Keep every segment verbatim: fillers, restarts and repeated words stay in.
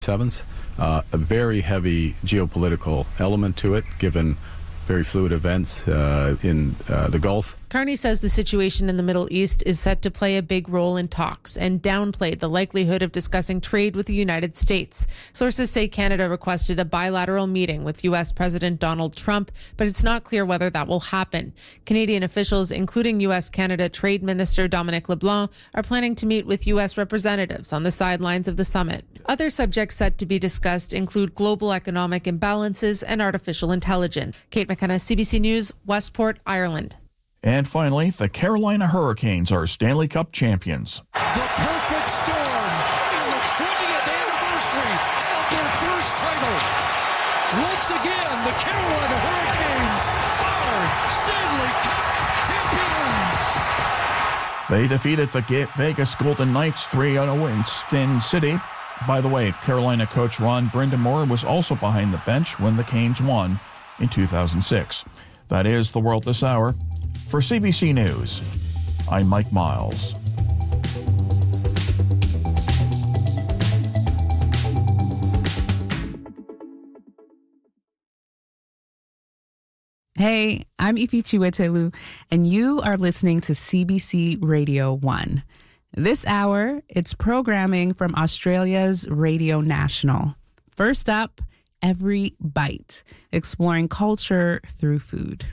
sevens, uh, a very heavy geopolitical element to it, given very fluid events uh, in uh, the Gulf. Carney says the situation in the Middle East is set to play a big role in talks and downplayed the likelihood of discussing trade with the United States. Sources say Canada requested a bilateral meeting with U S President Donald Trump, but it's not clear whether that will happen. Canadian officials, including U S-Canada Trade Minister Dominic LeBlanc, are planning to meet with U S representatives on the sidelines of the summit. Other subjects set to be discussed include global economic imbalances and artificial intelligence. Kate McKenna, C B C News, Westport, Ireland. And finally, the Carolina Hurricanes are Stanley Cup champions. The perfect storm in the twentieth anniversary of their first title. Once again, the Carolina Hurricanes are Stanley Cup champions. They defeated the Vegas Golden Knights three oh in Spin City. By the way, Carolina coach Ron Brind'Amour was also behind the bench when the Canes won in two thousand six. That is the world this hour. For C B C News, I'm Mike Miles. Hey, I'm Ifi Chiwetelu, and you are listening to C B C Radio one. This hour, it's programming from Australia's Radio National. First up, Every Bite, exploring culture through food.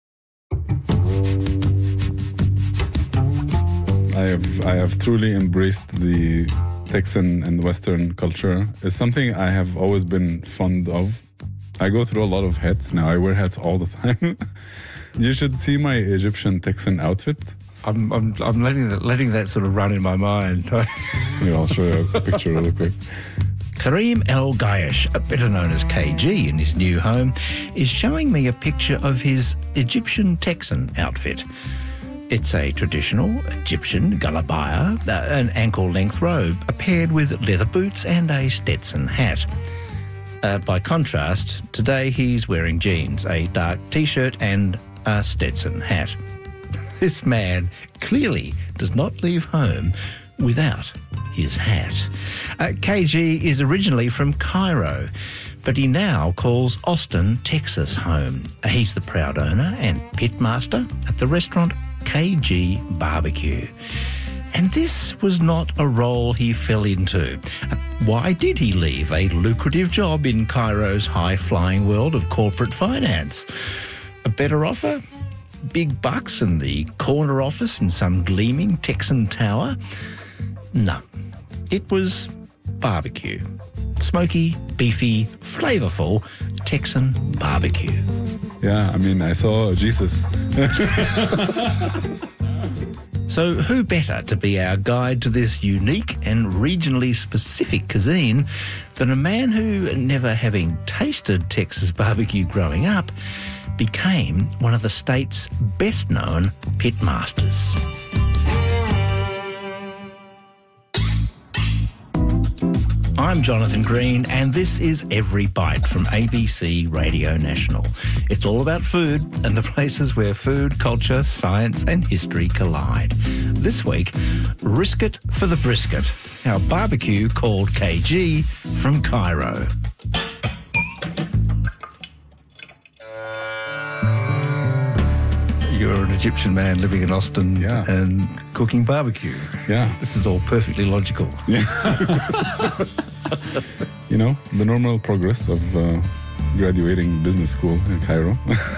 I have I have truly embraced the Texan and Western culture. It's something I have always been fond of. I go through a lot of hats now. I wear hats all the time. You should see my Egyptian Texan outfit. I'm I'm I'm letting that letting that sort of run in my mind. Here, I'll show you a picture real quick. Karim El Gayesh, better known as K G in his new home, is showing me a picture of his Egyptian Texan outfit. It's a traditional Egyptian galabaya, uh, an ankle-length robe, paired with leather boots and a Stetson hat. Uh, by contrast, today he's wearing jeans, a dark T-shirt and a Stetson hat. This man clearly does not leave home without his hat. Uh, K G is originally from Cairo, but he now calls Austin, Texas home. Uh, he's the proud owner and pitmaster at the restaurant K G Barbecue. And this was not a role he fell into. Uh, why did he leave a lucrative job in Cairo's high-flying world of corporate finance? A better offer? Big bucks and the corner office in some gleaming Texan tower? No. It was barbecue. Smoky, beefy, flavourful Texan barbecue. Yeah, I mean, I saw Jesus. So who better to be our guide to this unique and regionally specific cuisine than a man who, never having tasted Texas barbecue growing up, became one of the state's best-known pitmasters. I'm Jonathan Green, and this is Every Bite from A B C Radio National. It's all about food and the places where food, culture, science and history collide. This week, Risk It for the Brisket, our barbecue called K G from Cairo. You're an Egyptian man living in Austin yeah. and cooking barbecue. Yeah. This is all perfectly logical. Yeah. You know, the normal progress of uh, graduating business school in Cairo.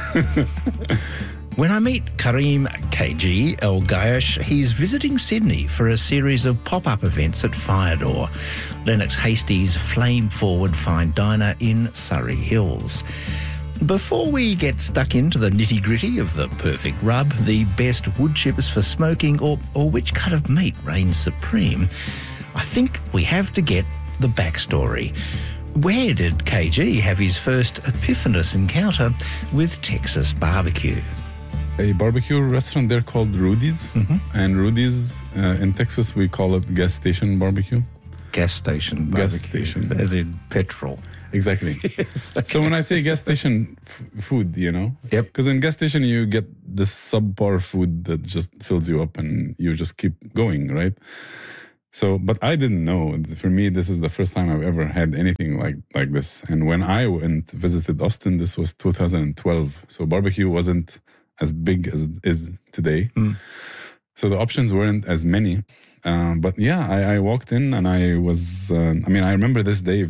When I meet Karim K G El Gayesh, he's visiting Sydney for a series of pop-up events at Firedoor, Lennox Hastie's flame-forward fine diner in Surrey Hills. Before we get stuck into the nitty-gritty of the perfect rub, the best wood chips for smoking, or, or which cut of meat reigns supreme, I think we have to get the backstory. Where did K G have his first epiphanous encounter with Texas barbecue? A barbecue restaurant there called Rudy's. Mm-hmm. And Rudy's, uh, in Texas, we call it gas station barbecue. Gas station barbecue. Gas station. As in petrol. Exactly. Yes, okay. So when I say gas station f- food, you know? Yep. Because in gas station, you get this subpar food that just fills you up and you just keep going, right? So, but I didn't know. For me, this is the first time I've ever had anything like, like this. And when I went visited Austin, this was two thousand twelve. So barbecue wasn't as big as it is today. Mm. So the options weren't as many. Uh, but yeah, I, I walked in and I was, uh, I mean, I remember this day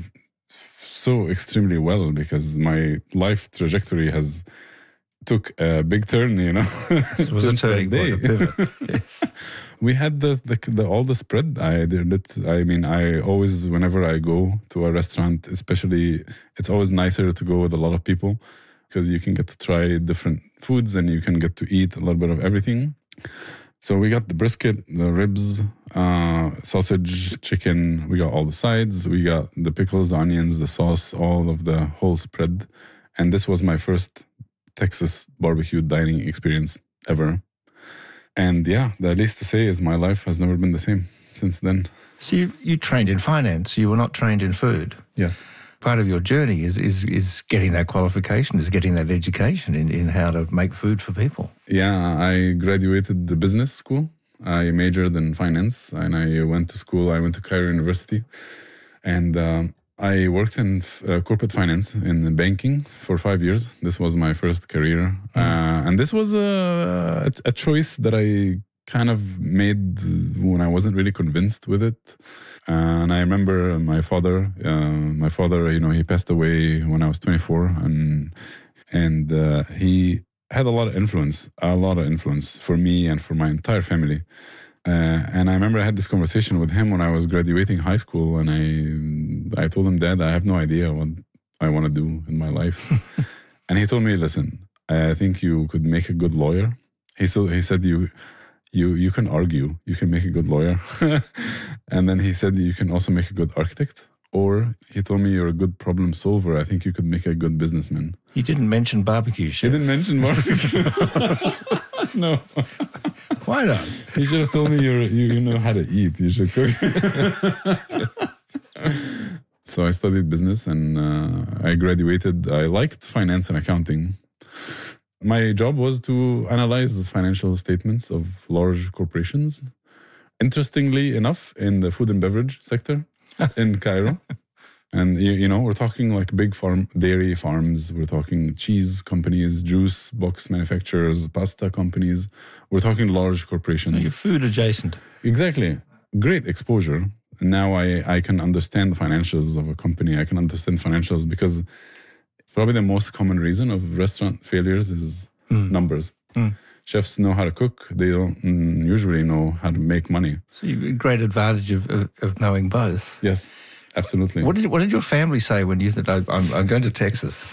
so extremely well because my life trajectory has took a big turn, you know. It was a turning point, a pivot. Yes. We had the, the, the all the spread. I did it. I mean, I always, whenever I go to a restaurant, especially, it's always nicer to go with a lot of people because you can get to try different foods and you can get to eat a little bit of everything. So we got the brisket, the ribs, uh, sausage, chicken. We got all the sides. We got the pickles, the onions, the sauce, all of the whole spread. And this was my first Texas barbecue dining experience ever. And yeah, the least to say is my life has never been the same since then. So you, you trained in finance. You were not trained in food. Yes. Part of your journey is is is getting that qualification, is getting that education in, in how to make food for people. Yeah, I graduated the business school. I majored in finance and I went to school. I went to Cairo University and um, I worked in uh, corporate finance in banking for five years. This was my first career. Mm. Uh, and this was a, a, a choice that I kind of made when I wasn't really convinced with it. Uh, and I remember my father, uh, my father, you know, he passed away when I was twenty-four and, and uh, he had a lot of influence, a lot of influence for me and for my entire family. Uh, and I remember I had this conversation with him when I was graduating high school, and I I told him, Dad, I have no idea what I want to do in my life. And he told me, listen, I think you could make a good lawyer. He so he said you you you can argue, you can make a good lawyer. And then he said you can also make a good architect. Or he told me you're a good problem solver. I think you could make a good businessman. He didn't mention barbecue, chef. He didn't mention barbecue. No. Why not? He should have told me you're, you you know how to eat. You should cook. So I studied business and uh, I graduated. I liked finance and accounting. My job was to analyze the financial statements of large corporations. Interestingly enough, in the food and beverage sector in Cairo. And, you, you know, we're talking like big farm, dairy farms. We're talking cheese companies, juice box manufacturers, pasta companies. We're talking large corporations. So you're food adjacent. Exactly. Great exposure. Now I, I can understand the financials of a company. I can understand financials because probably the most common reason of restaurant failures is mm. numbers. Mm. Chefs know how to cook. They don't mm, usually know how to make money. So you have a great advantage of, of, of knowing both. Yes, absolutely. What did what did your family say when you said, I'm, I'm going to Texas?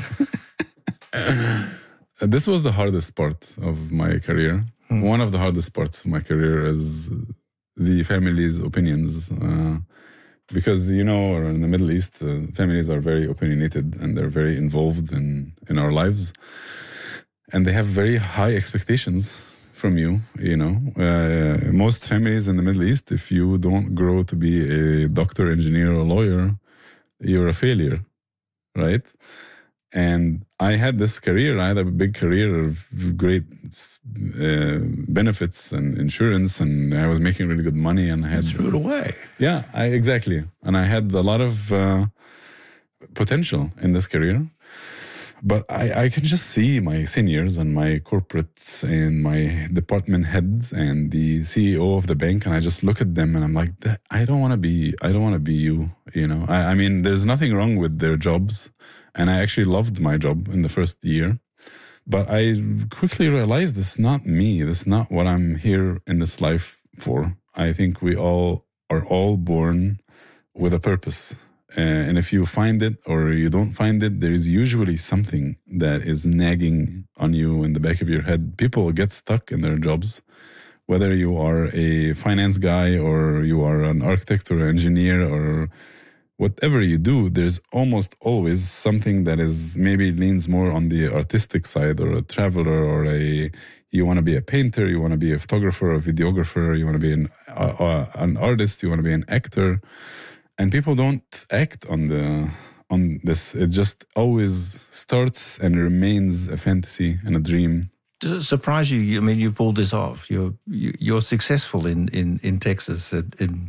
This was the hardest part of my career. Hmm. One of the hardest parts of my career is the family's opinions. Uh, because, you know, in the Middle East, uh, families are very opinionated and they're very involved in, in our lives. And they have very high expectations from you, you know. Uh, most families in the Middle East, if you don't grow to be a doctor, engineer, or lawyer, you're a failure, right? And I had this career. I had a big career of great uh, benefits and insurance, and I was making really good money. And I had threw it away. Yeah, I, exactly. And I had a lot of uh, potential in this career. But I, I can just see my seniors and my corporates and my department heads and the C E O of the bank, and I just look at them and I'm like, I don't want to be, I don't want to be you. You know, I, I mean, there's nothing wrong with their jobs, and I actually loved my job in the first year. But I quickly realized this is not me. This is not what I'm here in this life for. I think we all are all born with a purpose. Uh, and if you find it or you don't find it, there is usually something that is nagging on you in the back of your head. People get stuck in their jobs, whether you are a finance guy or you are an architect or an engineer or whatever you do, there's almost always something that is maybe leans more on the artistic side, or a traveler, or a you want to be a painter, you want to be a photographer, a videographer, you want to be an, uh, uh, an artist, you want to be an actor. And people don't act on the on this. It just always starts and remains a fantasy and a dream. Does it surprise you? I mean, you pulled this off. You're you, you're successful in, in, in Texas in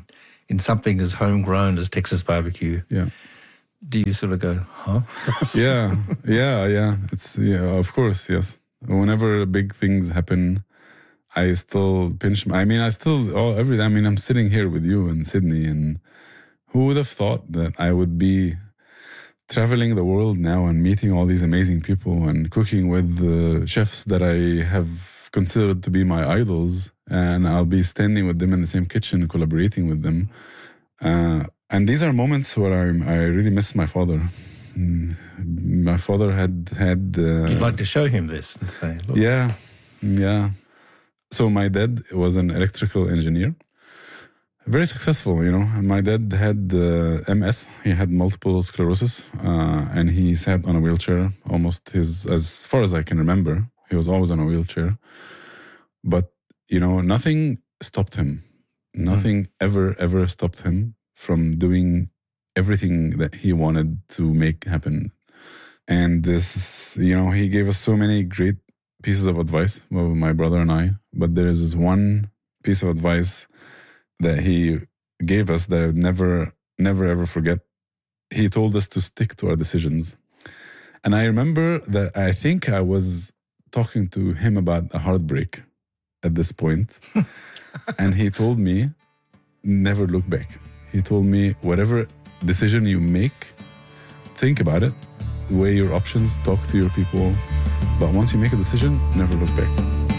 in something as homegrown as Texas barbecue, Yeah. do you sort of go, huh? yeah, yeah, yeah. It's yeah, of course, yes. Whenever big things happen, I still pinch. I mean, I still oh every. I mean, I'm sitting here with you in Sydney, and who would have thought that I would be traveling the world now and meeting all these amazing people and cooking with the chefs that I have considered to be my idols, and I'll be standing with them in the same kitchen, collaborating with them. Uh, And these are moments where I I really miss my father. Mm, My father had had. Uh, You'd like to show him this and say, look. Yeah, yeah. So my dad was an electrical engineer, very successful. You know, my dad had uh, M S. He had multiple sclerosis, uh, and he sat on a wheelchair almost his as far as I can remember. He was always on a wheelchair, but you know, nothing stopped him. Nothing mm. ever ever stopped him from doing everything that he wanted to make happen. And this, you know, he gave us so many great pieces of advice, well, my brother and I, but there is this one piece of advice that he gave us that I would never, never, ever forget. He told us to stick to our decisions. And I remember that I think I was talking to him about a heartbreak at this point. And he told me, never look back. He told me, whatever decision you make, think about it, weigh your options, talk to your people. But once you make a decision, never look back.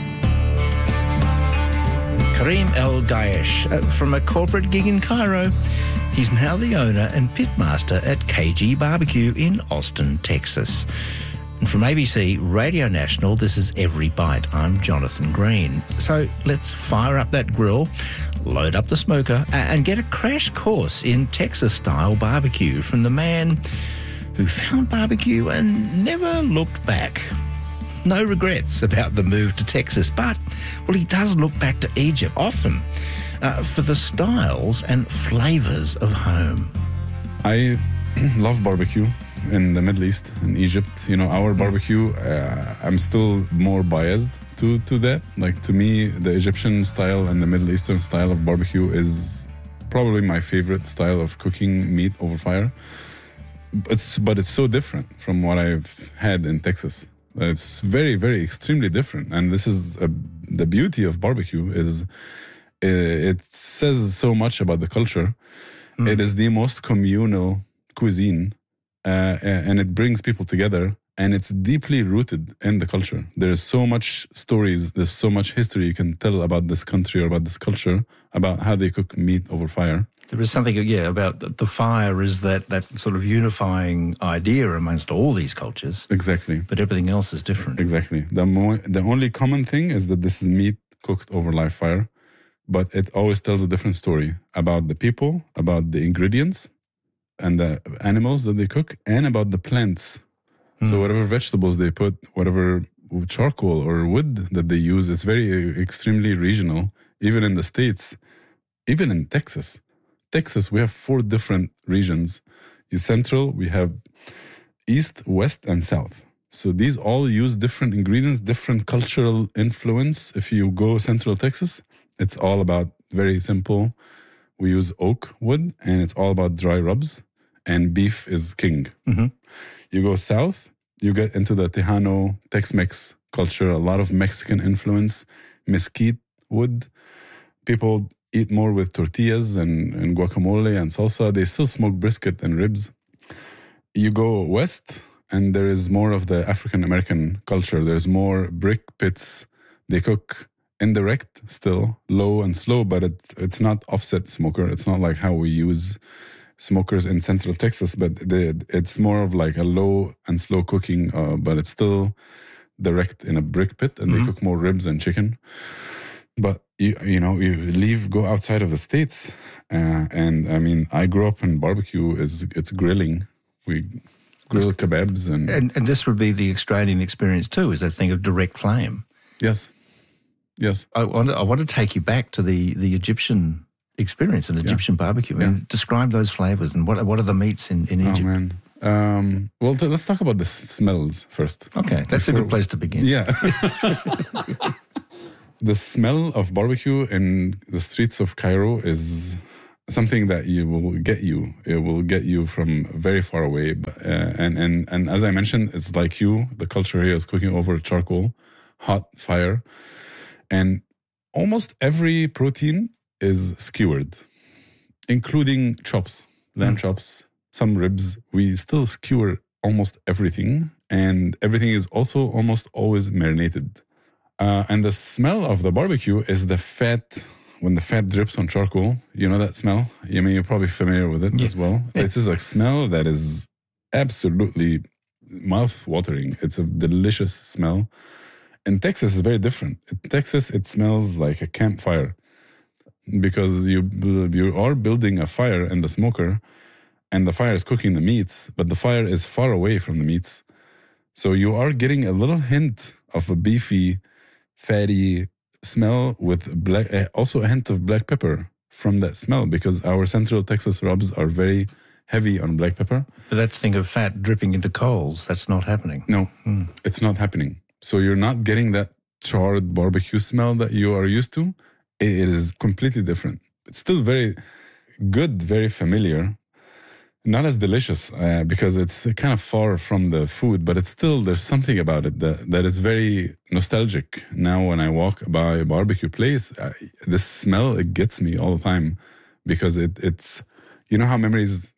Karim El Gayesh, uh, from a corporate gig in Cairo, he's now the owner and pitmaster at K G Barbecue in Austin, Texas. And from A B C Radio National, this is Every Bite. I'm Jonathan Green. So let's fire up that grill, load up the smoker, and get a crash course in Texas-style barbecue from the man who found barbecue and never looked back. No regrets about the move to Texas, but, well, he does look back to Egypt often uh, for the styles and flavours of home. I love barbecue in the Middle East, in Egypt. You know, our barbecue, uh, I'm still more biased to, to that. Like, to me, the Egyptian style and the Middle Eastern style of barbecue is probably my favorite style of cooking meat over fire. It's, but it's so different from what I've had in Texas. It's very, very extremely different. And this is a, the beauty of barbecue is it, it says so much about the culture. Mm. It is the most communal cuisine, uh, and it brings people together, and it's deeply rooted in the culture. There's so much stories, there's so much history you can tell about this country or about this culture, about how they cook meat over fire. There is something, yeah, about the, the fire is that, that sort of unifying idea amongst all these cultures. Exactly. But everything else is different. Exactly. The, mo- the only common thing is that this is meat cooked over live fire, but it always tells a different story about the people, about the ingredients and the animals that they cook, and about the plants. Mm. So whatever vegetables they put, whatever charcoal or wood that they use, it's very extremely regional. Even in the States, even in Texas. Texas, we have four different regions. In Central, we have East, West, and South. So these all use different ingredients, different cultural influence. If you go Central Texas, it's all about very simple. We use oak wood, and it's all about dry rubs, and beef is king. Mm-hmm. You go South, you get into the Tejano, Tex-Mex culture, a lot of Mexican influence, mesquite wood. People eat more with tortillas and, and guacamole and salsa. They still smoke brisket and ribs. You go west, and there is more of the African-American culture. There's more brick pits. They cook indirect still, low and slow, but it, it's not offset smoker. It's not like how we use smokers in Central Texas, but they, it's more of like a low and slow cooking, uh, but it's still direct in a brick pit, and mm-hmm. they cook more ribs and chicken. But you, you know, you leave, go outside of the States, uh, and I mean, I grew up in barbecue. Is it's grilling. We grill kebabs, and, and and this would be the Australian experience too. Is that thing of direct flame? Yes, yes. I want to, I want to take you back to the, the Egyptian experience and Egyptian yeah. barbecue. Yeah. And describe those flavors and what what are the meats in, in Egypt? Oh man. Um, well, t- let's talk about the s- smells first. Okay, that's Before, a good place to begin. Yeah. The smell of barbecue in the streets of Cairo is something that you will get you. It will get you from very far away. But, uh, and, and, and as I mentioned, it's like you, the culture here is cooking over charcoal, hot fire. And almost every protein is skewered, including chops, lamb mm. chops, some ribs. We still skewer almost everything. And everything is also almost always marinated. Uh, and the smell of the barbecue is the fat. When the fat drips on charcoal, you know that smell? I mean, you're probably familiar with it yeah. as well. This is a smell that is absolutely mouth-watering. It's a delicious smell. In Texas, it's very different. In Texas, it smells like a campfire because you you are building a fire in the smoker and the fire is cooking the meats, but the fire is far away from the meats. So you are getting a little hint of a beefy, fatty smell with black, uh, also a hint of black pepper from that smell because our Central Texas rubs are very heavy on black pepper. But that thing of fat dripping into coals, that's not happening. No, mm. it's not happening. So you're not getting that charred barbecue smell that you are used to. It is completely different. It's still very good, very familiar. Not as delicious uh, because it's kind of far from the food, but it's still, there's something about it that, that is very nostalgic. Now when I walk by a barbecue place, I, this smell, it gets me all the time because it, it's, you know how memories,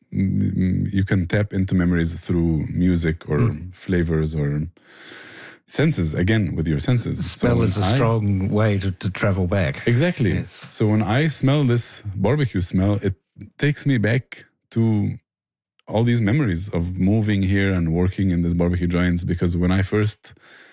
you can tap into memories through music or mm. flavors or senses, again, with your senses. The smell so is a I, strong way to, to travel back. Exactly. Yes. So when I smell this barbecue smell, it takes me back to all these memories of moving here and working in these barbecue joints. Because when I first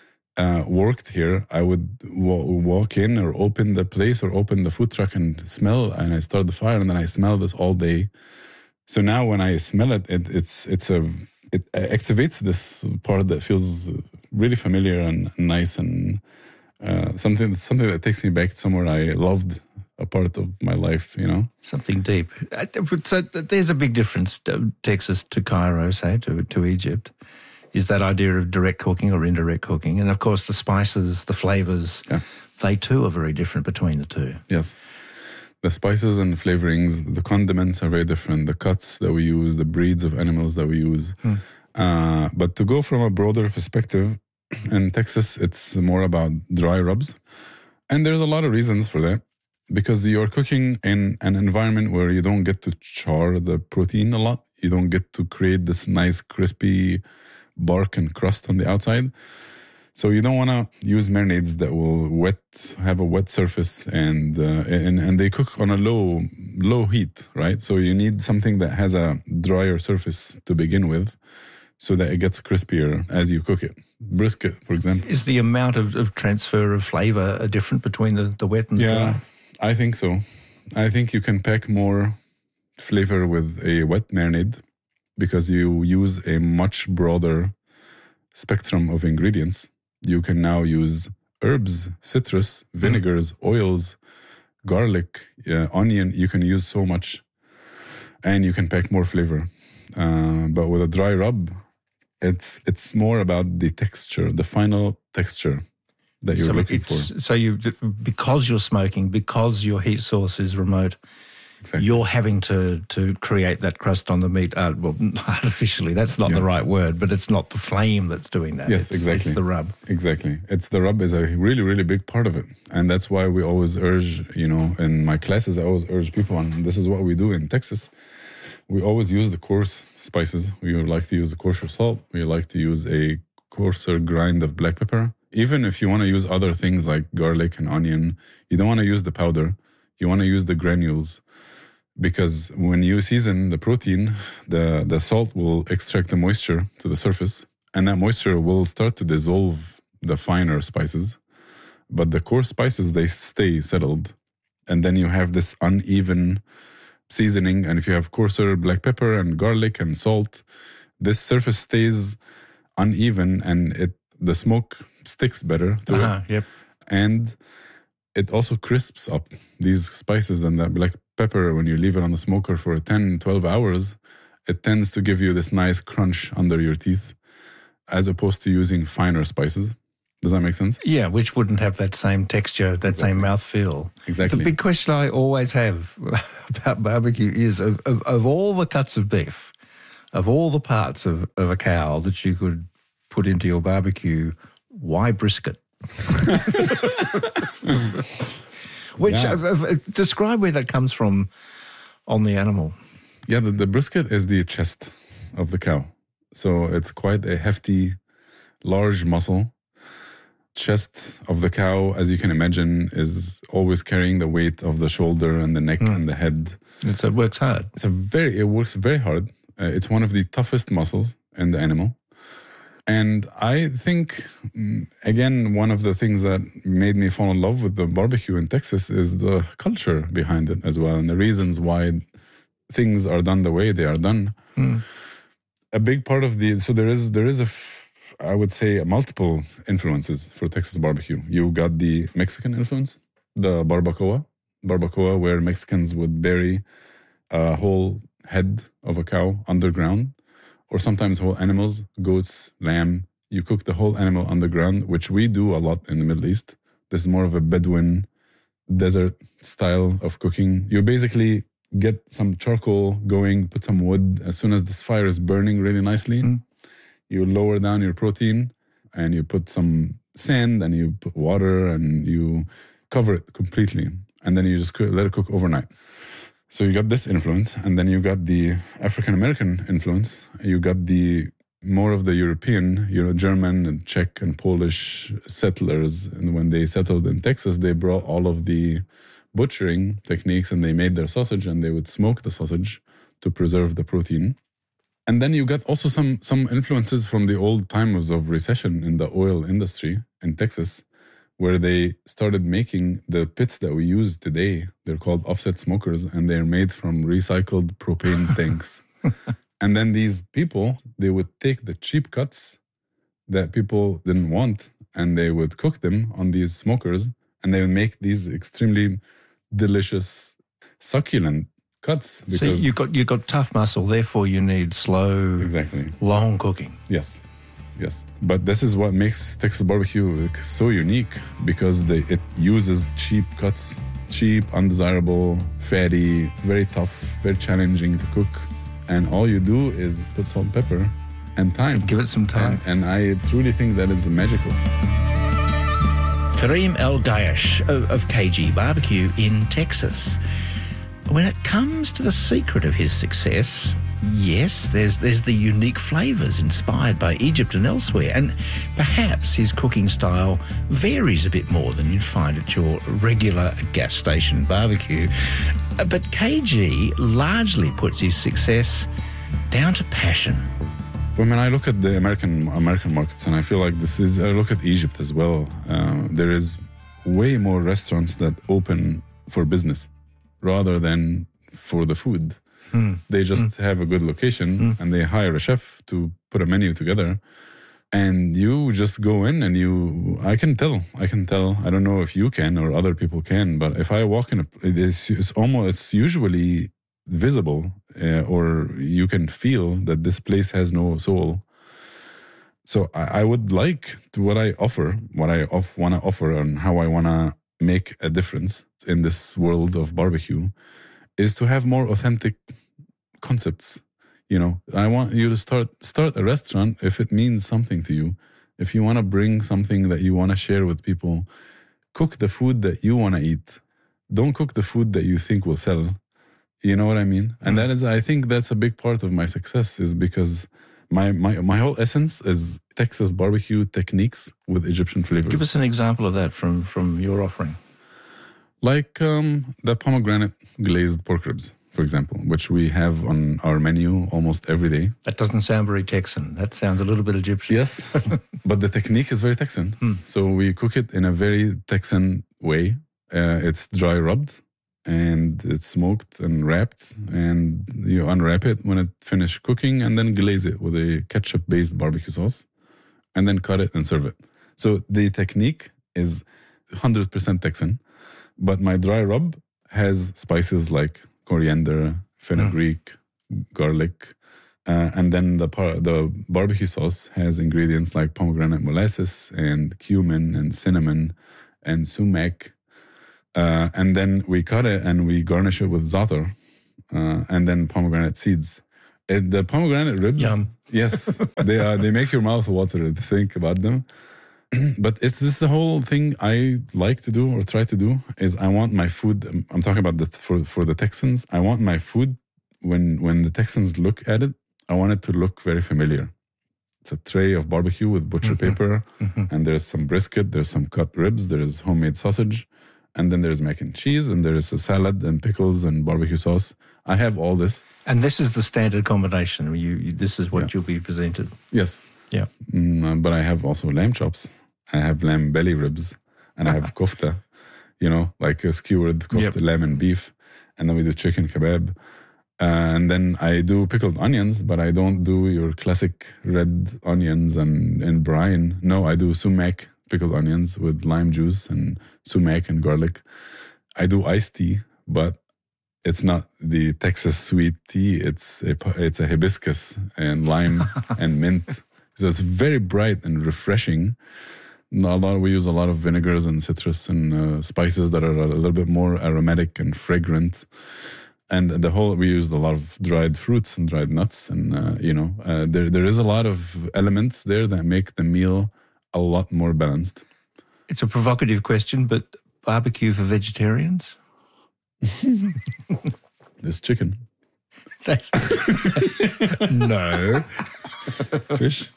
uh, worked here, I would w- walk in or open the place or open the food truck and smell, and I start the fire, and then I smell this all day. So now when I smell it, it it's it's a it activates this part that feels really familiar and nice and uh, something something that takes me back somewhere I loved. A part of my life, you know. Something deep. So there's a big difference, Texas to Cairo, say, to, to Egypt, is that idea of direct cooking or indirect cooking. And of course the spices, the flavours, yeah. they too are very different between the two. Yes. The spices and flavorings, the condiments are very different. The cuts that we use, the breeds of animals that we use. Hmm. Uh, but to go from a broader perspective, in Texas, it's more about dry rubs. And there's a lot of reasons for that. Because you're cooking in an environment where you don't get to char the protein a lot. You don't get to create this nice crispy bark and crust on the outside. So you don't want to use marinades that will wet, have a wet surface and, uh, and and they cook on a low low heat, right? So you need something that has a drier surface to begin with so that it gets crispier as you cook it. Brisket, for example. Is the amount of, of transfer of flavour different between the, the wet and the yeah. dry? I think so. I think you can pack more flavor with a wet marinade because you use a much broader spectrum of ingredients. You can now use herbs, citrus, vinegars, mm. oils, garlic, uh, onion. You can use so much and you can pack more flavor. Uh, but with a dry rub, it's it's more about the texture, the final texture that you're so looking for. So you, because you're smoking, because your heat source is remote, exactly. you're having to, to create that crust on the meat. Uh, well, artificially, that's not yeah. the right word, but it's not the flame that's doing that. Yes, it's, exactly. It's the rub. Exactly. It's the rub is a really, really big part of it. And that's why we always urge, you know, in my classes, I always urge people, and this is what we do in Texas. We always use the coarse spices. We like to use the coarser salt. We like to use a coarser grind of black pepper. Even if you want to use other things like garlic and onion, you don't want to use the powder. You want to use the granules because when you season the protein, the, the salt will extract the moisture to the surface and that moisture will start to dissolve the finer spices. But the coarse spices, they stay settled. And then you have this uneven seasoning. And if you have coarser black pepper and garlic and salt, this surface stays uneven and it the smoke sticks better to uh-huh, it. Yep. And it also crisps up these spices and that black pepper when you leave it on the smoker for ten, twelve hours, it tends to give you this nice crunch under your teeth as opposed to using finer spices Does that make sense? Yeah, which wouldn't have that same texture, that Exactly. same mouthfeel. Exactly. The big question I always have about barbecue is, of, of, of all the cuts of beef, of all the parts of, of a cow that you could put into your barbecue, why brisket? Which, Yeah. uh, uh, describe where that comes from on the animal. Yeah, the, the brisket is the chest of the cow. So it's quite a hefty, large muscle. Chest of the cow, as you can imagine, is always carrying the weight of the shoulder and the neck and the head. And so it works hard. It's a very, it works very hard. Uh, it's one of the toughest muscles in the animal. And I think, mm, again, one of the things that made me fall in love with the barbecue in Texas is the culture behind it as well, and the reasons why things are done the way they are done. Mm. A big part of the, so there is, there is a, f- I would say, multiple influences for Texas barbecue. You got the Mexican influence, the barbacoa, barbacoa, where Mexicans would bury a whole head of a cow underground, or sometimes whole animals, goats, lamb. You cook the whole animal underground, which we do a lot in the Middle East. This is more of a Bedouin desert style of cooking. You basically get some charcoal going, put some wood. As soon as this fire is burning really nicely, mm. you lower down your protein and you put some sand and you put water and you cover it completely. And then you just cook, let it cook overnight. So you got this influence, and then you got the African-American influence. You got the more of the European, you know, German and Czech and Polish settlers. And when they settled in Texas, they brought all of the butchering techniques and they made their sausage, and they would smoke the sausage to preserve the protein. And then you got also some some influences from the old times of recession in the oil industry in Texas, where they started making the pits that we use today. They're called offset smokers, and they're made from recycled propane tanks. And then these people, they would take the cheap cuts that people didn't want, and they would cook them on these smokers, and they would make these extremely delicious, succulent cuts. Because so you've got, you've got tough muscle, therefore you need slow, exactly, long cooking. Yes. Yes, but this is what makes Texas barbecue so unique, because they, it uses cheap cuts, cheap, undesirable, fatty, very tough, very challenging to cook. And all you do is put salt and pepper and time. Give it some time. And, and I truly think that is magical. Kareem El-Gayesh of, of K G Barbecue in Texas. When it comes to the secret of his success, yes, there's there's the unique flavours inspired by Egypt and elsewhere, and perhaps his cooking style varies a bit more than you'd find at your regular gas station barbecue. But K G largely puts his success down to passion. When I look at the American American markets, and I feel like this is, I look at Egypt as well, uh, there is way more restaurants that open for business rather than for the food. Mm. They just mm. have a good location mm. and they hire a chef to put a menu together, and you just go in and you, I can tell, I can tell, I don't know if you can or other people can, but if I walk in, a, it is, it's almost, it's usually visible uh, or you can feel that this place has no soul. So I, I would like to, what I offer, what I off, want to offer and how I want to make a difference in this world of barbecue is to have more authentic concepts. You know, I want you to start start a restaurant if it means something to you. If you want to bring something that you want to share with people, cook the food that you want to eat. Don't cook the food that you think will sell. You know what I mean? And that is, I think that's a big part of my success, is because my my my whole essence is Texas barbecue techniques with Egyptian flavors. Give us an example of that from from your offering. Like um, the pomegranate glazed pork ribs, for example, which we have on our menu almost every day. That doesn't sound very Texan. That sounds a little bit Egyptian. Yes, but the technique is very Texan. Hmm. So we cook it in a very Texan way. Uh, it's dry rubbed and it's smoked and wrapped, and you unwrap it when it finished cooking and then glaze it with a ketchup-based barbecue sauce and then cut it and serve it. So the technique is one hundred percent Texan. But my dry rub has spices like coriander, fenugreek, mm. garlic, Uh, and then the par- the barbecue sauce has ingredients like pomegranate molasses and cumin and cinnamon and sumac. Uh, and then we cut it and we garnish it with za'atar uh, and then pomegranate seeds. And the pomegranate ribs, Yum. yes, they are. They make your mouth water to think about them. But it's this the whole thing I like to do or try to do is I want my food. I'm talking about the for for the Texans. I want my food when when the Texans look at it, I want it to look very familiar. It's a tray of barbecue with butcher mm-hmm. paper, mm-hmm. and there's some brisket, there's some cut ribs, there's homemade sausage, and then there's mac and cheese, and there's a salad and pickles and barbecue sauce. I have all this. And this is the standard combination. You, you this is what Yeah. you'll be presented. Yes. Yeah. Mm, but I have also lamb chops. I have lamb belly ribs, and I have kofta, you know, like a skewered kofta, Yep. lamb and beef. And then we do chicken kebab. Uh, and then I do pickled onions, but I don't do your classic red onions and, and brine. No, I do sumac pickled onions with lime juice and sumac and garlic. I do iced tea, but it's not the Texas sweet tea. It's a, it's a hibiscus and lime and mint. So it's very bright and refreshing. A lot, we use a lot of vinegars and citrus and uh, spices that are a little bit more aromatic and fragrant. And the whole, we used a lot of dried fruits and dried nuts. And, uh, you know, uh, there there is a lot of elements there that make the meal a lot more balanced. It's a provocative question, but barbecue for vegetarians? There's chicken. That's no. Fish.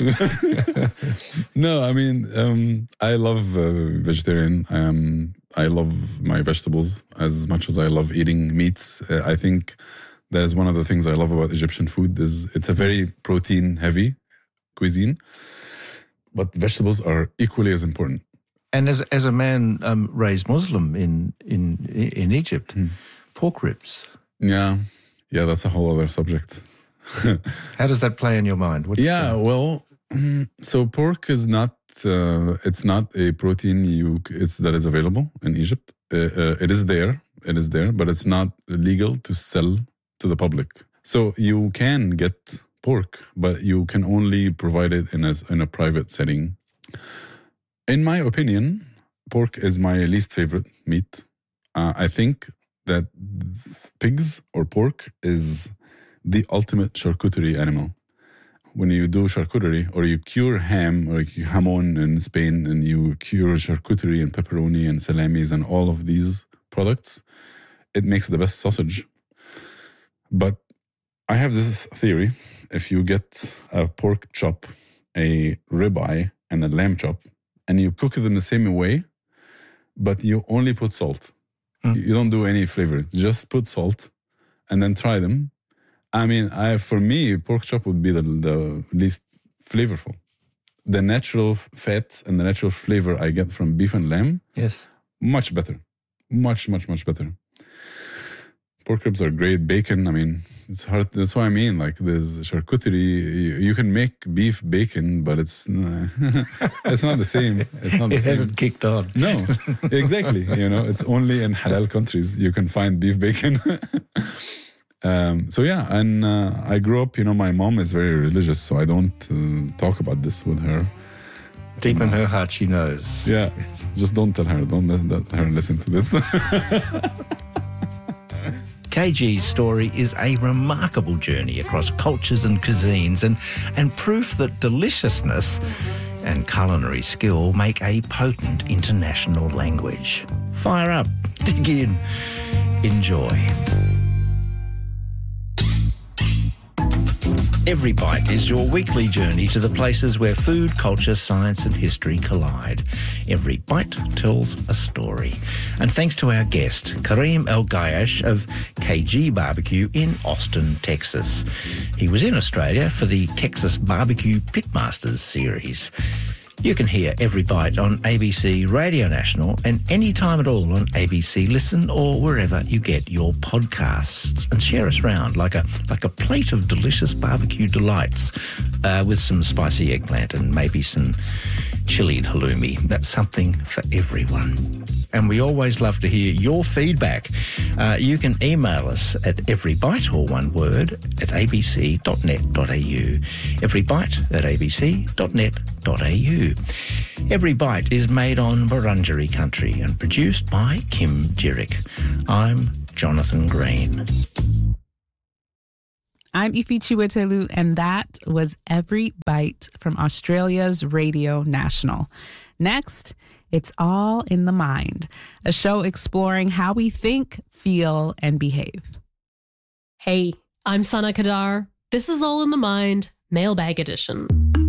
No, I mean, um, I love uh, vegetarian. Um, I love my vegetables as much as I love eating meats. Uh, I think that is one of the things I love about Egyptian food is it's a very protein-heavy cuisine, but vegetables are equally as important. And as as a man um, raised Muslim in in in Egypt, Hmm. pork ribs. Yeah, yeah, that's a whole other subject. How does that play in your mind? What's Yeah, the- well, mm, so pork is not uh, it's not a protein you it's that is available in Egypt. Uh, uh, it is there, it is there, but it's not legal to sell to the public. So you can get pork, but you can only provide it in a in a private setting. In my opinion, pork is my least favorite meat. Uh, I think that pigs or pork is the ultimate charcuterie animal. When you do charcuterie or you cure ham or you hamon in Spain and you cure charcuterie and pepperoni and salamis and all of these products, it makes the best sausage. But I have this theory. If you get a pork chop, a ribeye, and a lamb chop, and you cook it in the same way, but you only put salt. Mm. You don't do any flavor. Just put salt and then try them. I mean, I for me, pork chop would be the, the least flavorful. The natural fat and the natural flavor I get from beef and lamb, Yes. much better. Much, much, much better. Pork ribs are great. Bacon, I mean, it's hard. That's what I mean. Like, there's charcuterie. You, you can make beef bacon, but it's uh, it's not the same. It's not the It same. hasn't kicked on. No, exactly. You know, it's only in halal countries you can find beef bacon. um, so yeah, and uh, I grew up. You know, my mom is very religious, so I don't uh, talk about this with her. Deep in her heart, she knows. Yeah, just don't tell her. Don't let, let her listen to this. K G's story is a remarkable journey across cultures and cuisines and, and proof that deliciousness and culinary skill make a potent international language. Fire up, dig in, enjoy. Every Bite is your weekly journey to the places where food, culture, science and history collide. Every Bite tells a story. And thanks to our guest, Karim El-Gayesh of K G Barbecue in Austin, Texas. He was in Australia for the Texas Barbecue Pitmasters series. You can hear Every Bite on A B C Radio National and any time at all on A B C Listen or wherever you get your podcasts. And share us round like a like a plate of delicious barbecue delights uh, with some spicy eggplant and maybe some chilied halloumi. That's something for everyone. and we always love to hear your feedback. Uh, you can email us at everybite, or one word, at a b c dot net dot a u. everybite at a b c dot net dot a u. Every Bite is made on Wurundjeri country and produced by Kim Jerick. I'm Jonathan Green. I'm Ifi Chiwetelu, and that was Every Bite from Australia's Radio National. Next, It's All in the Mind, a show exploring how we think, feel, and behave. Hey, I'm Sana Kadar. This is All in the Mind, Mailbag Edition.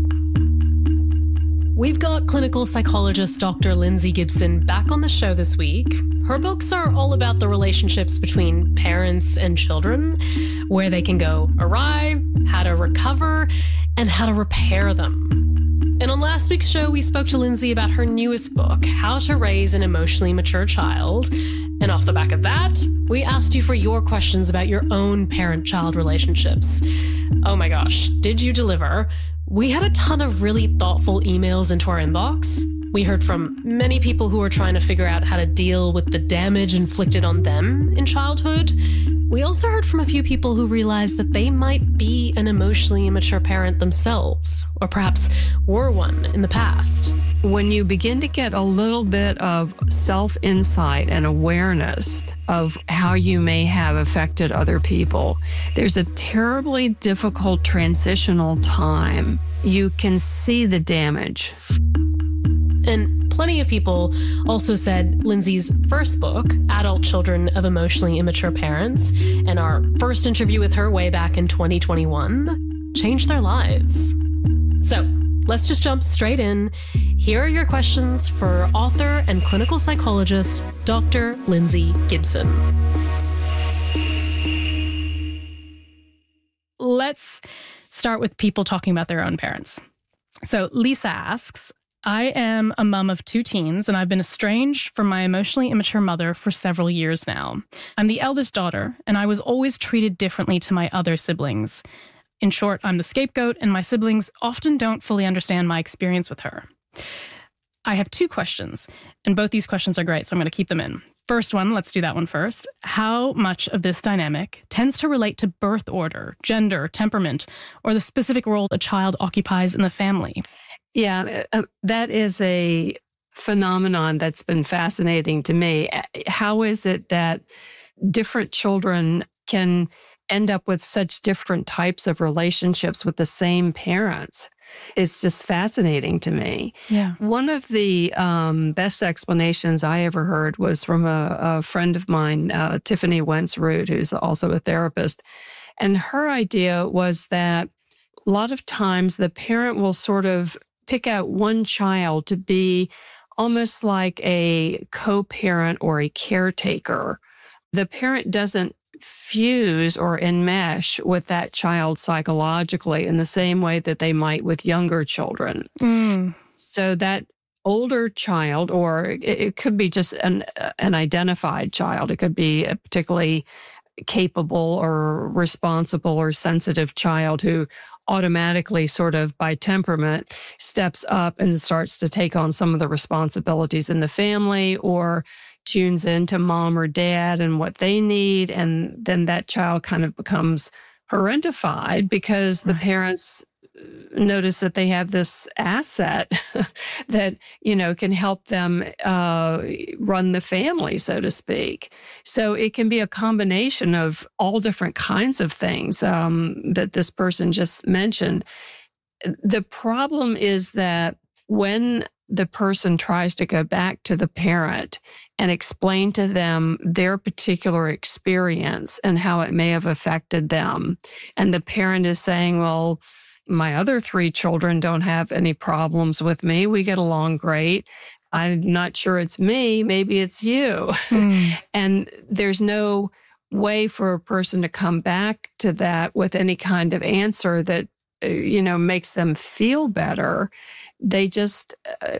We've got clinical psychologist Doctor Lindsay Gibson back on the show this week. Her books are all about the relationships between parents and children, where they can go awry, how to recover, and how to repair them. And on last week's show, we spoke to Lindsay about her newest book, How to Raise an Emotionally Mature Child. And off the back of that, we asked you for your questions about your own parent-child relationships. Oh my gosh, did you deliver? We had a ton of really thoughtful emails into our inbox. We heard from many people who are trying to figure out how to deal with the damage inflicted on them in childhood. We also heard from a few people who realized that they might be an emotionally immature parent themselves, or perhaps were one in the past. When you begin to get a little bit of self-insight and awareness of how you may have affected other people, there's a terribly difficult transitional time. You can see the damage. And plenty of people also said Lindsay's first book, Adult Children of Emotionally Immature Parents, and our first interview with her way back in twenty twenty-one, changed their lives. So let's just jump straight in. Here are your questions for author and clinical psychologist, Doctor Lindsay Gibson. Let's start with people talking about their own parents. So Lisa asks, I am a mom of two teens, and I've been estranged from my emotionally immature mother for several years now. I'm the eldest daughter, and I was always treated differently to my other siblings. In short, I'm the scapegoat, and my siblings often don't fully understand my experience with her. I have two questions, and both these questions are great, so I'm going to keep them in. First one, let's do that one first. How much of this dynamic tends to relate to birth order, gender, temperament, or the specific role a child occupies in the family? Yeah, uh, that is a phenomenon that's been fascinating to me. How is it that different children can end up with such different types of relationships with the same parents? It's just fascinating to me. Yeah. One of the um, best explanations I ever heard was from a, a friend of mine, uh, Tiffany Wentz-Root, who's also a therapist. And her idea was that a lot of times the parent will sort of pick out one child to be almost like a co-parent or a caretaker. The parent doesn't fuse or enmesh with that child psychologically in the same way that they might with younger children. Mm. So that older child, or it, it could be just an, an identified child, it could be a particularly capable or responsible or sensitive child who automatically sort of by temperament steps up and starts to take on some of the responsibilities in the family, or tunes into mom or dad and what they need. And then that child kind of becomes parentified because the parents notice that they have this asset that, you know, can help them uh, run the family, so to speak. So it can be a combination of all different kinds of things um, that this person just mentioned. The problem is that when the person tries to go back to the parent and explain to them their particular experience and how it may have affected them, and the parent is saying, well, my other three children don't have any problems with me. We get along great. I'm not sure it's me. Maybe it's you. Mm. And there's no way for a person to come back to that with any kind of answer that, you know, makes them feel better. They just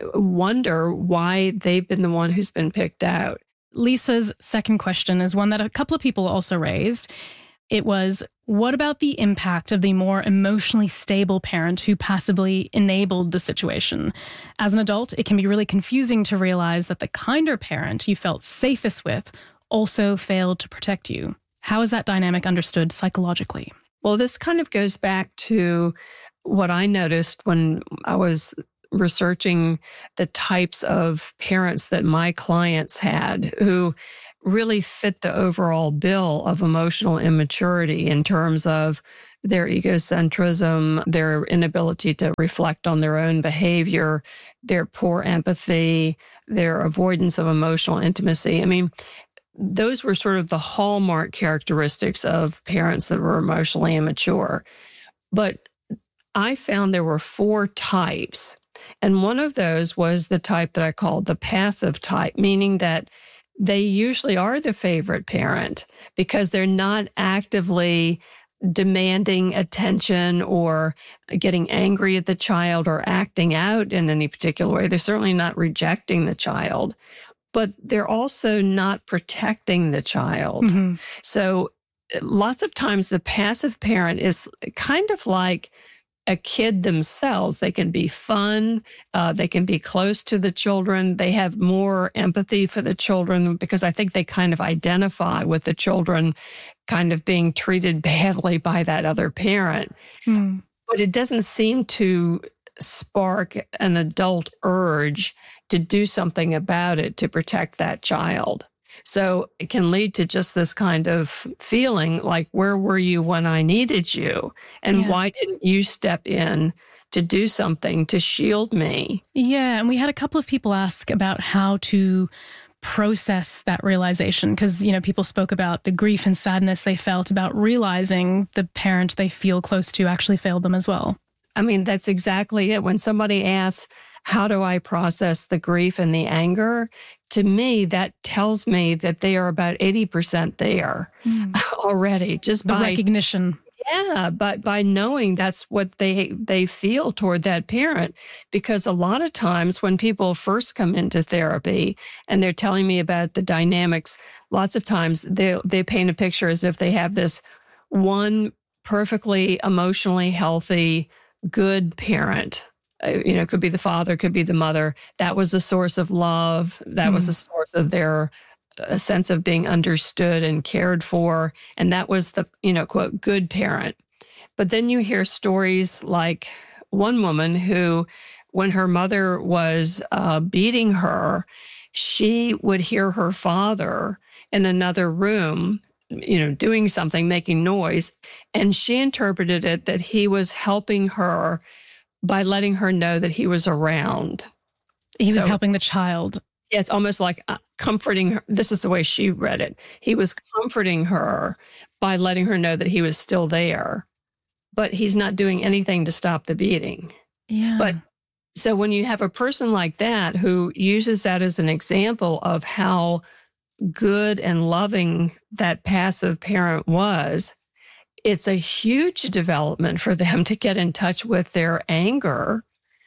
wonder why they've been the one who's been picked out. Lisa's second question is one that a couple of people also raised. It was, What about the impact of the more emotionally stable parent who passively enabled the situation? As an adult, it can be really confusing to realize that the kinder parent you felt safest with also failed to protect you. How is that dynamic understood psychologically? Well, this kind of goes back to what I noticed when I was researching the types of parents that my clients had who really fit the overall bill of emotional immaturity in terms of their egocentrism, their inability to reflect on their own behavior, their poor empathy, their avoidance of emotional intimacy. I mean, those were sort of the hallmark characteristics of parents that were emotionally immature. But I found there were four types. And one of those was the type that I called the passive type, meaning that they usually are the favorite parent because they're not actively demanding attention or getting angry at the child or acting out in any particular way. They're certainly not rejecting the child, but they're also not protecting the child. Mm-hmm. So lots of times the passive parent is kind of like a kid themselves. They can be fun. Uh, they can be close to the children. They have more empathy for the children because I think they kind of identify with the children kind of being treated badly by that other parent. Mm. But it doesn't seem to spark an adult urge to do something about it to protect that child. So it can lead to just this kind of feeling like, where were you when I needed you? And yeah. why didn't you step in to do something to shield me? Yeah. And we had a couple of people ask about how to process that realization because, you know, people spoke about the grief and sadness they felt about realizing the parent they feel close to actually failed them as well. I mean, that's exactly it. When somebody asks, how do I process the grief and the anger? To me, that tells me that they are about eighty percent there mm. already. Just the by recognition. Yeah, but by knowing that's what they they feel toward that parent. Because a lot of times when people first come into therapy and they're telling me about the dynamics, lots of times they they paint a picture as if they have this one perfectly emotionally healthy, good parent. You know, it could be the father, could be the mother. That was a source of love. That mm. was a source of their a sense of being understood and cared for. And that was the, you know, quote, good parent. But then you hear stories like one woman who, when her mother was uh, beating her, she would hear her father in another room, you know, doing something, making noise. And she interpreted it that he was helping her by letting her know that he was around. He was so, helping the child. Yeah, it's almost like uh, comforting her. This is the way she read it. He was comforting her by letting her know that he was still there, but he's not doing anything to stop the beating. Yeah. But so when you have a person like that who uses that as an example of how good and loving that passive parent was, it's a huge development for them to get in touch with their anger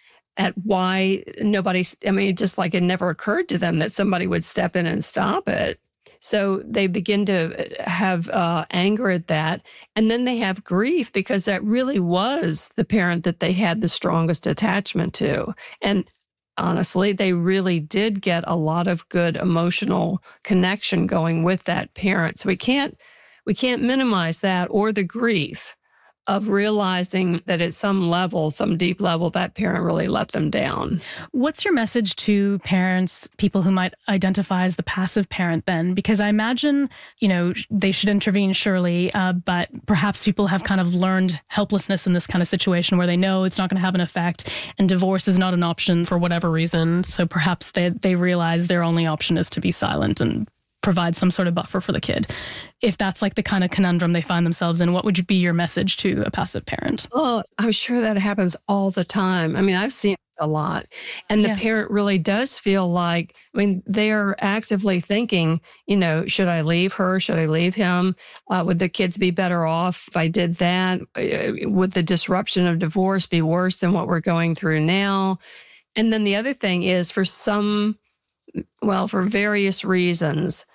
at why nobody's, I mean, just like it never occurred to them that somebody would step in and stop it. So they begin to have uh, anger at that. And then they have grief because that really was the parent that they had the strongest attachment to. And honestly, they really did get a lot of good emotional connection going with that parent. So we can't We can't minimize that or the grief of realizing that at some level, some deep level, that parent really let them down. What's your message to parents, people who might identify as the passive parent then? Because I imagine, you know, they should intervene surely, uh, but perhaps people have kind of learned helplessness in this kind of situation where they know it's not going to have an effect and divorce is not an option for whatever reason. So perhaps they, they realize their only option is to be silent and provide some sort of buffer for the kid. If that's like the kind of conundrum they find themselves in, what would be your message to a passive parent? Oh, I'm sure that happens all the time. I mean, I've seen it a lot. And the yeah. parent really does feel like, I mean, they're actively thinking, you know, should I leave her? Should I leave him? Uh, would the kids be better off if I did that? Would the disruption of divorce be worse than what we're going through now? And then the other thing is for some, well, for various reasons,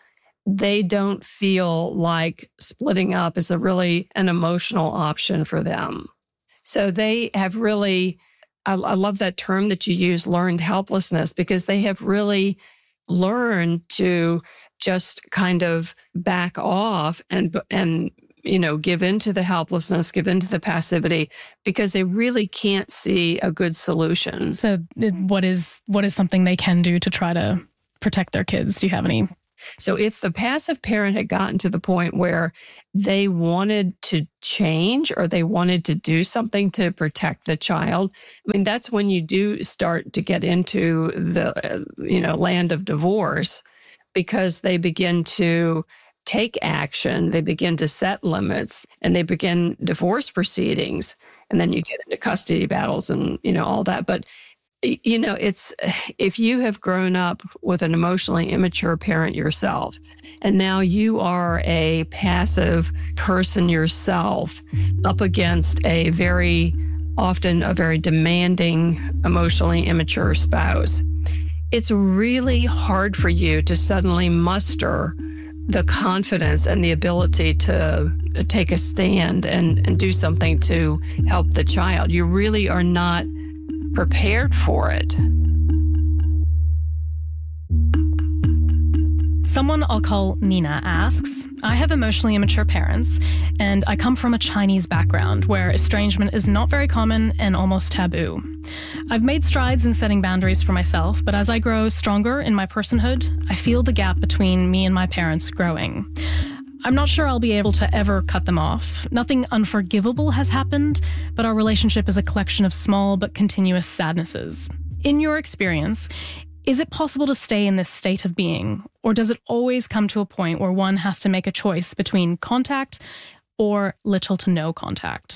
they don't feel like splitting up is a really an emotional option for them. So they have really, I, I love that term that you use, learned helplessness, because they have really learned to just kind of back off and, and, you know, give into the helplessness, give into the passivity, because they really can't see a good solution. So what is, what is something they can do to try to protect their kids? Do you have any? So if the passive parent had gotten to the point where they wanted to change or they wanted to do something to protect the child, I mean, that's when you do start to get into the, uh, you know, land of divorce, because they begin to take action, they begin to set limits, and they begin divorce proceedings. And then you get into custody battles and, you know, all that. But you know, it's, if you have grown up with an emotionally immature parent yourself, and now you are a passive person yourself up against a very, often a very demanding, emotionally immature spouse, it's really hard for you to suddenly muster the confidence and the ability to take a stand and, and do something to help the child. You really are not prepared for it. Someone I'll call Nina asks, I have emotionally immature parents, and I come from a Chinese background where estrangement is not very common and almost taboo. I've made strides in setting boundaries for myself, but as I grow stronger in my personhood, I feel the gap between me and my parents growing. I'm not sure I'll be able to ever cut them off. Nothing unforgivable has happened, but our relationship is a collection of small but continuous sadnesses. In your experience, is it possible to stay in this state of being, or does it always come to a point where one has to make a choice between contact or little to no contact?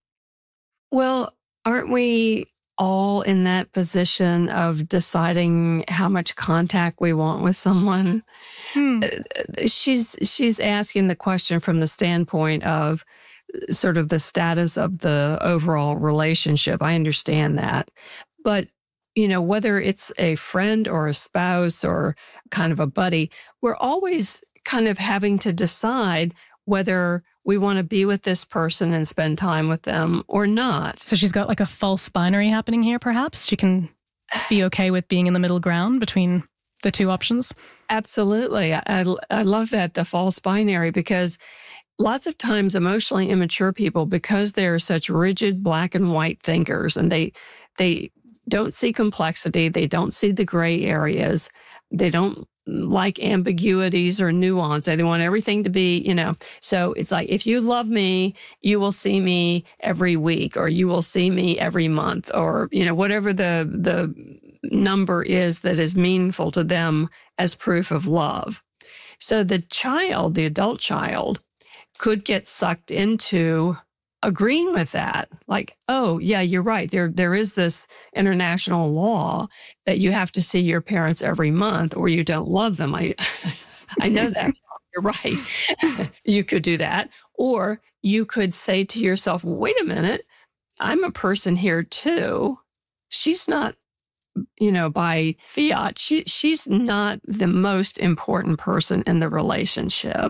Well, aren't we all in that position of deciding how much contact we want with someone? Hmm. She's she's asking the question from the standpoint of sort of the status of the overall relationship. I understand that. But, you know, whether it's a friend or a spouse or kind of a buddy, we're always kind of having to decide whether we want to be with this person and spend time with them or not. So she's got like a false binary happening here, perhaps? She can be okay with being in the middle ground between the two options? Absolutely. I, I love that, the false binary, because lots of times emotionally immature people, because they're such rigid black and white thinkers, and they they don't see complexity, they don't see the gray areas, they don't like ambiguities or nuance. They want everything to be, you know, so it's like, if you love me, you will see me every week, or you will see me every month, or, you know, whatever the the number is that is meaningful to them as proof of love. So the child, the adult child, could get sucked into agreeing with that. Like, oh, yeah, you're right. There, there is this international law that you have to see your parents every month or you don't love them. I, I know that. You're right. You could do that. Or you could say to yourself, wait a minute, I'm a person here too. She's not, you know, by fiat, she, she's not the most important person in the relationship.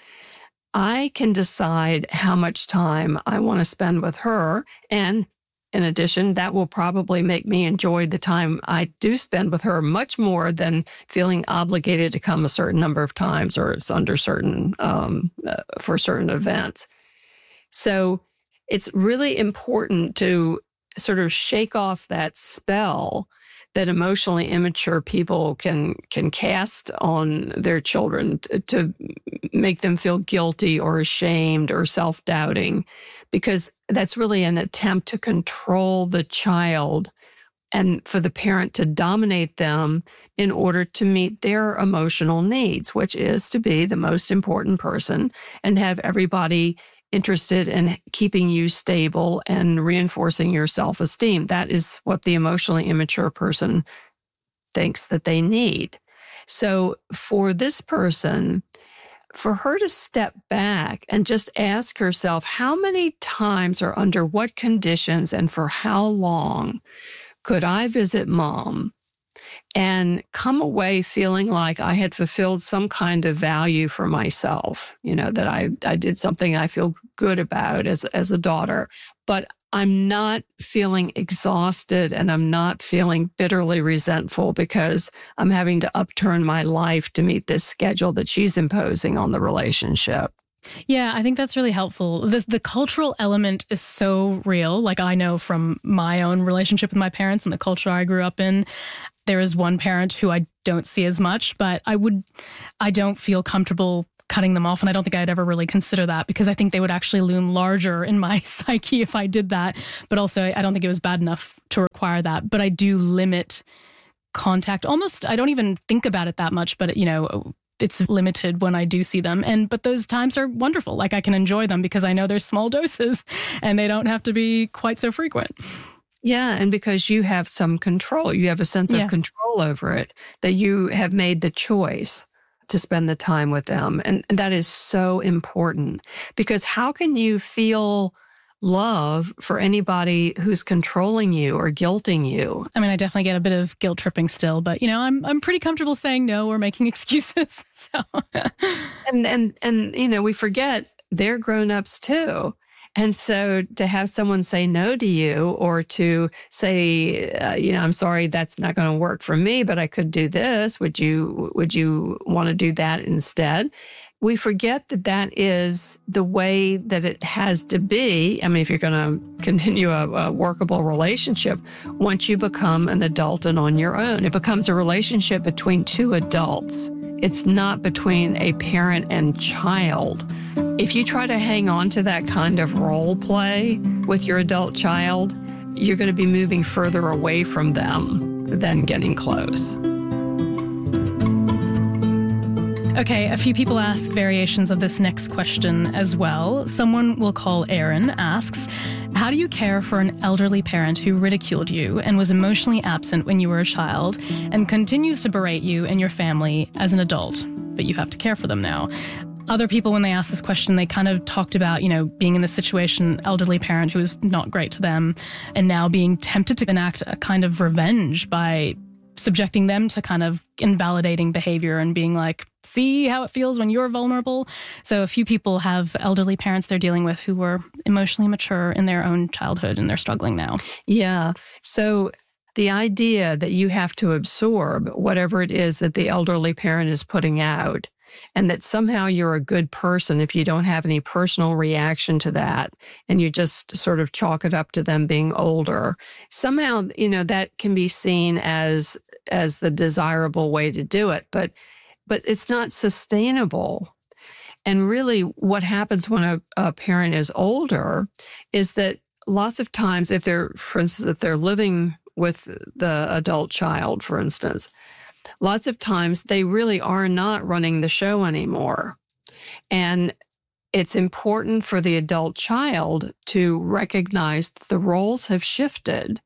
I can decide how much time I want to spend with her. And in addition, that will probably make me enjoy the time I do spend with her much more than feeling obligated to come a certain number of times or it's under certain, um, uh, for certain events. So it's really important to sort of shake off that spell that emotionally immature people can can cast on their children to, to make them feel guilty or ashamed or self-doubting, because that's really an attempt to control the child and for the parent to dominate them in order to meet their emotional needs, which is to be the most important person and have everybody interested in keeping you stable and reinforcing your self-esteem. That is what the emotionally immature person thinks that they need. So for this person, for her to step back and just ask herself, how many times or under what conditions and for how long could I visit mom and come away feeling like I had fulfilled some kind of value for myself, you know, that I, I did something I feel good about as, as a daughter. But I'm not feeling exhausted and I'm not feeling bitterly resentful because I'm having to upturn my life to meet this schedule that she's imposing on the relationship. Yeah, I think that's really helpful. The, the cultural element is so real. Like I know from my own relationship with my parents and the culture I grew up in, there is one parent who I don't see as much, but I would, I don't feel comfortable cutting them off. And I don't think I'd ever really consider that because I think they would actually loom larger in my psyche if I did that. But also, I don't think it was bad enough to require that. But I do limit contact almost. I don't even think about it that much, but you know, it's limited when I do see them. And but those times are wonderful. Like I can enjoy them because I know they're small doses and they don't have to be quite so frequent. Yeah, and because you have some control, you have a sense Yeah. of control over it, that you have made the choice to spend the time with them. And, and that is so important because how can you feel love for anybody who's controlling you or guilting you? I mean, I definitely get a bit of guilt tripping still, but you know, I'm I'm pretty comfortable saying no or making excuses. So And, and, and you know, we forget they're grown-ups too. And so to have someone say no to you or to say, uh, you know, I'm sorry, that's not going to work for me, but I could do this. Would you, would you want to do that instead? We forget that that is the way that it has to be. I mean, if you're going to continue a, a workable relationship, once you become an adult and on your own, it becomes a relationship between two adults. It's not between a parent and child. If you try to hang on to that kind of role play with your adult child, you're going to be moving further away from them than getting close. Okay, a few people ask variations of this next question as well. Someone we'll call Aaron asks, how do you care for an elderly parent who ridiculed you and was emotionally absent when you were a child and continues to berate you and your family as an adult, but you have to care for them now? Other people, when they asked this question, they kind of talked about, you know, being in this situation, elderly parent who is not great to them, and now being tempted to enact a kind of revenge by subjecting them to kind of invalidating behavior and being like, see how it feels when you're vulnerable. So a few people have elderly parents they're dealing with who were emotionally mature in their own childhood and they're struggling now. Yeah. So the idea that you have to absorb whatever it is that the elderly parent is putting out, and that somehow you're a good person if you don't have any personal reaction to that, and you just sort of chalk it up to them being older. Somehow, you know, that can be seen as as the desirable way to do it, but but it's not sustainable. And really, what happens when a, a parent is older is that lots of times, if they're, for instance, if they're living with the adult child, for instance, lots of times they really are not running the show anymore. And it's important for the adult child to recognize that the roles have shifted.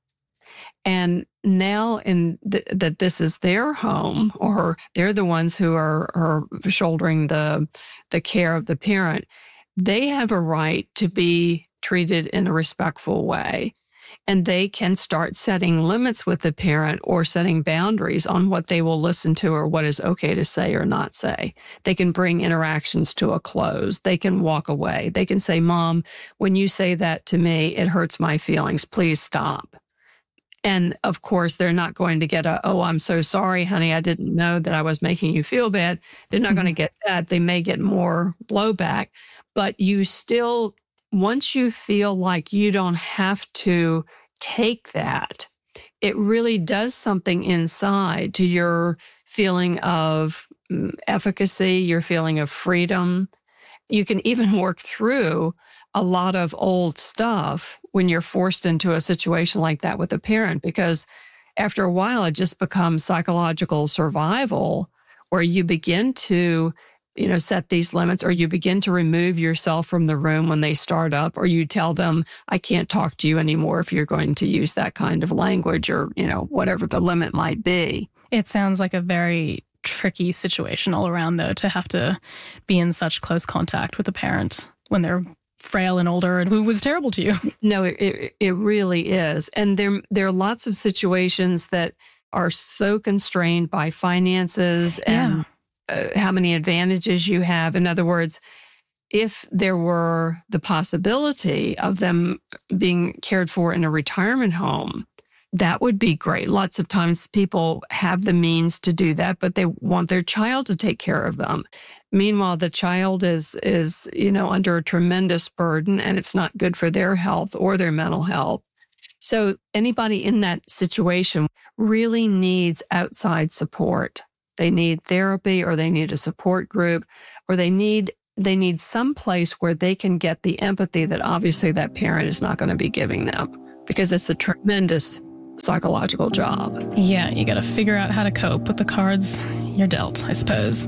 And now in th- that this is their home, or they're the ones who are, are shouldering the, the care of the parent, they have a right to be treated in a respectful way. And they can start setting limits with the parent or setting boundaries on what they will listen to or what is okay to say or not say. They can bring interactions to a close. They can walk away. They can say, Mom, when you say that to me, it hurts my feelings. Please stop. And of course, they're not going to get a, oh, I'm so sorry, honey. I didn't know that I was making you feel bad. They're not mm-hmm. going to get that. They may get more blowback, but you still, once you feel like you don't have to take that, it really does something inside to your feeling of efficacy, your feeling of freedom. You can even work through a lot of old stuff when you're forced into a situation like that with a parent, because after a while, it just becomes psychological survival where you begin to, you know, set these limits, or you begin to remove yourself from the room when they start up, or you tell them, I can't talk to you anymore if you're going to use that kind of language, or, you know, whatever the limit might be. It sounds like a very tricky situation all around, though, to have to be in such close contact with a parent when they're frail and older and who was terrible to you. No, it, it, it really is. And there, there are lots of situations that are so constrained by finances and Yeah. uh, how many advantages you have. In other words, if there were the possibility of them being cared for in a retirement home, that would be great. Lots of times people have the means to do that, but they want their child to take care of them. Meanwhile, the child is, is, you know, under a tremendous burden, and it's not good for their health or their mental health. So anybody in that situation really needs outside support. They need therapy, or they need a support group, or they need they need some place where they can get the empathy that obviously that parent is not going to be giving them, because it's a tremendous psychological job. Yeah, you got to figure out how to cope with the cards you're dealt, I suppose.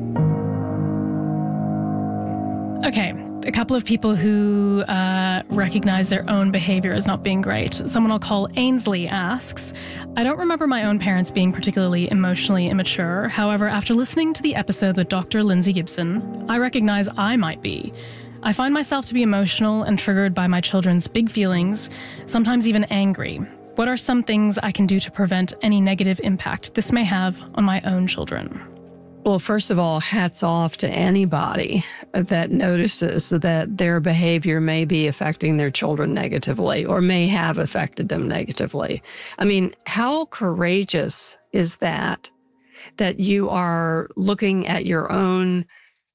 Okay, a couple of people who uh, recognize their own behavior as not being great. Someone I'll call Ainsley asks, I don't remember my own parents being particularly emotionally immature. However, after listening to the episode with Doctor Lindsay Gibson, I recognize I might be. I find myself to be emotional and triggered by my children's big feelings, sometimes even angry. What are some things I can do to prevent any negative impact this may have on my own children? Well, first of all, hats off to anybody that notices that their behavior may be affecting their children negatively or may have affected them negatively. I mean, how courageous is that, that you are looking at your own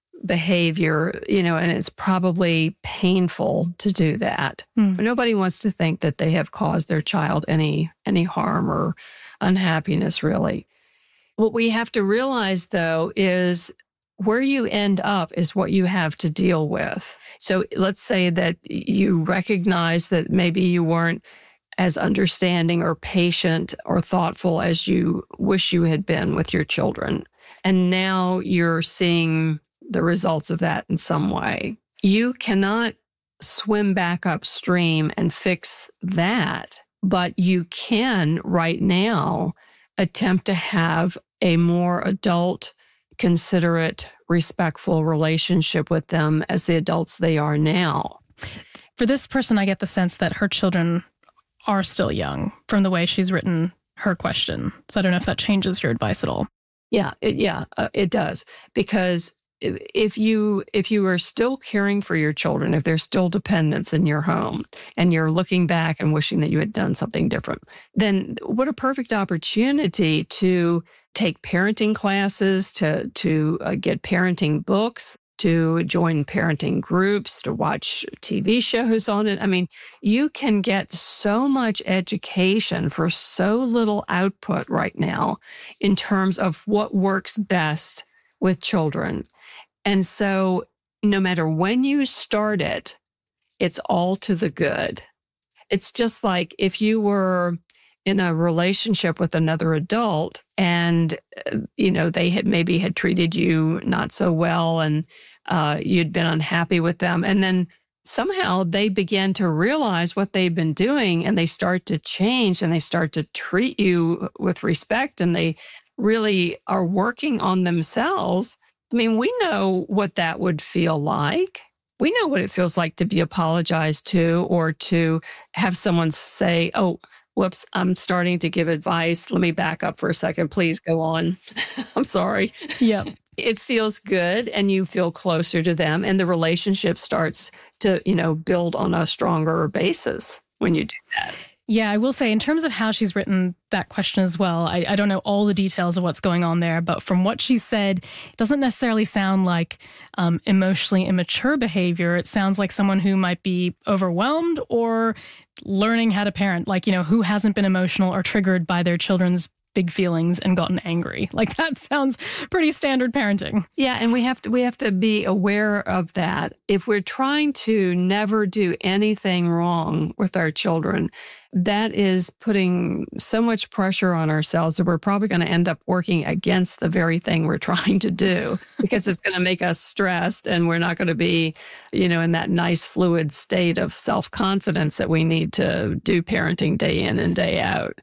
behavior, you know, and it's probably painful to do that. Mm. Nobody wants to think that they have caused their child any any harm or unhappiness, really. What we have to realize, though, is where you end up is what you have to deal with. So let's say that you recognize that maybe you weren't as understanding or patient or thoughtful as you wish you had been with your children. And now you're seeing the results of that in some way. You cannot swim back upstream and fix that, but you can right now attempt to have a more adult, considerate, respectful relationship with them as the adults they are now. For this person, I get the sense that her children are still young from the way she's written her question. So I don't know if that changes your advice at all. Yeah, it, yeah, uh, it does. Because if you if you are still caring for your children, if there's still dependents in your home, and you're looking back and wishing that you had done something different, then what a perfect opportunity to take parenting classes, to to uh, get parenting books, to join parenting groups, to watch T V shows on it. I mean, you can get so much education for so little output right now in terms of what works best with children. And so no matter when you start it, it's all to the good. It's just like if you were in a relationship with another adult and, uh, you know, they had maybe had treated you not so well and uh, you'd been unhappy with them. And then somehow they began to realize what they've been doing and they start to change and they start to treat you with respect and they really are working on themselves. I mean, we know what that would feel like. We know what it feels like to be apologized to or to have someone say, oh, whoops, I'm starting to give advice. Let me back up for a second. Please go on. I'm sorry. Yeah. It feels good and you feel closer to them and the relationship starts to, you know, build on a stronger basis when you do that. Yeah, I will say in terms of how she's written that question as well, I, I don't know all the details of what's going on there, but from what she said, it doesn't necessarily sound like um, emotionally immature behavior. It sounds like someone who might be overwhelmed or learning how to parent, like, you know, who hasn't been emotional or triggered by their children's big feelings and gotten angry. Like that sounds pretty standard parenting. Yeah, and we have to we have to be aware of that. If we're trying to never do anything wrong with our children, that is putting so much pressure on ourselves that we're probably going to end up working against the very thing we're trying to do because it's going to make us stressed and we're not going to be, you know, in that nice fluid state of self-confidence that we need to do parenting day in and day out.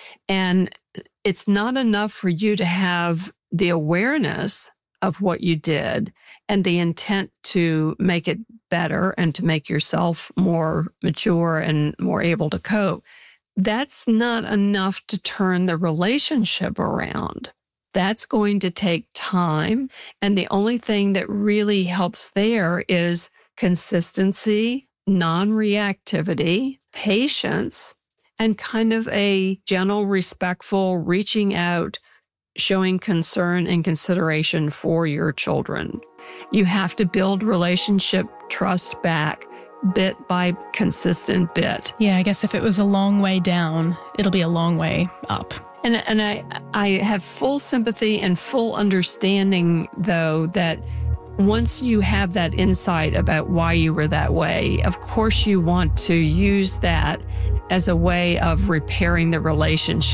And it's not enough for you to have the awareness of what you did and the intent to make it better and to make yourself more mature and more able to cope. that's not enough to turn the relationship around. That's going to take time. And the only thing that really helps there is consistency, non-reactivity, patience, and kind of a gentle, respectful reaching out, showing concern and consideration for your children. You have to build relationship trust back bit by consistent bit. Yeah, I guess if it was a long way down, it'll be a long way up. And and I I have full sympathy and full understanding, though, that once you have that insight about why you were that way, of course you want to use that as a way of repairing the relationship.